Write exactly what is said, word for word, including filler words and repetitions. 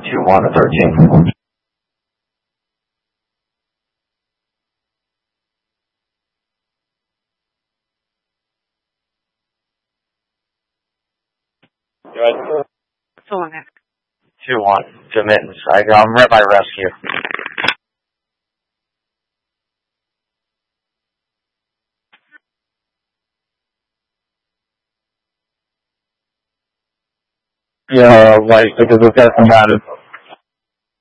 two one to thirteen. Good. So long. two one to mittens. I, I'm right by rescue. Yeah, like, because we've got some kind of